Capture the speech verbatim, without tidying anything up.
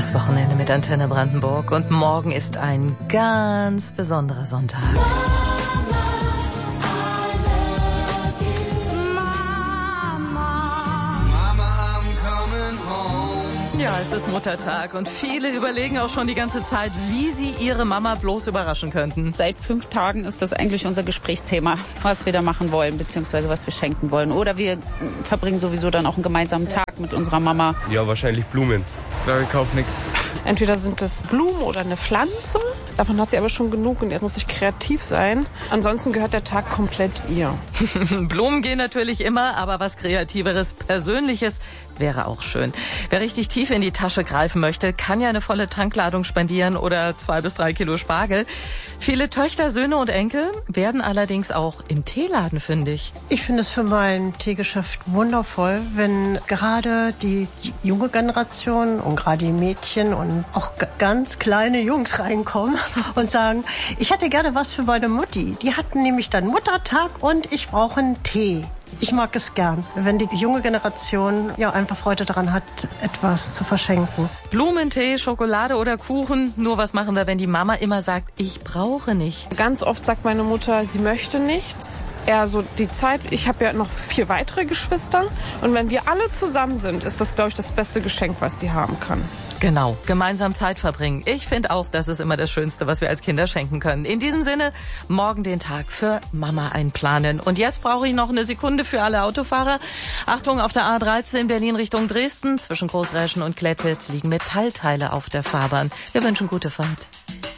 Das Wochenende mit Antenne Brandenburg und morgen ist ein ganz besonderer Sonntag. Ja, es ist Muttertag und viele überlegen auch schon die ganze Zeit, wie sie ihre Mama bloß überraschen könnten. Seit fünf Tagen ist das eigentlich unser Gesprächsthema, was wir da machen wollen, beziehungsweise was wir schenken wollen. Oder wir verbringen sowieso dann auch einen gemeinsamen Tag mit unserer Mama. Ja, wahrscheinlich Blumen. Ja, ich kaufe nichts. Entweder sind das Blumen oder eine Pflanze. Davon hat sie aber schon genug und jetzt muss ich kreativ sein. Ansonsten gehört der Tag komplett ihr. Blumen gehen natürlich immer, aber was Kreativeres, Persönliches wäre auch schön. Wer richtig tief in die Tasche greifen möchte, kann ja eine volle Tankladung spendieren oder zwei bis drei Kilo Spargel. Viele Töchter, Söhne und Enkel werden allerdings auch im Teeladen fündig. Ich finde es für mein Teegeschäft wundervoll, wenn gerade die junge Generation und gerade die Mädchen und auch g- ganz kleine Jungs reinkommen und sagen, ich hätte gerne was für meine Mutti. Die hatten nämlich dann Muttertag und ich brauche einen Tee. Ich mag es gern, wenn die junge Generation ja einfach Freude daran hat, etwas zu verschenken. Blumentee, Schokolade oder Kuchen. Nur was machen wir, wenn die Mama immer sagt, ich brauche nichts? Ganz oft sagt meine Mutter, sie möchte nichts. Eher so die Zeit, ich habe ja noch vier weitere Geschwister. Und wenn wir alle zusammen sind, ist das, glaube ich, das beste Geschenk, was sie haben kann. Genau, gemeinsam Zeit verbringen. Ich finde auch, das ist immer das Schönste, was wir als Kinder schenken können. In diesem Sinne, morgen den Tag für Mama einplanen. Und jetzt brauche ich noch eine Sekunde für alle Autofahrer. Achtung, auf der A dreizehn Berlin Richtung Dresden. Zwischen Großräschen und Klettwitz liegen Metallteile auf der Fahrbahn. Wir wünschen gute Fahrt.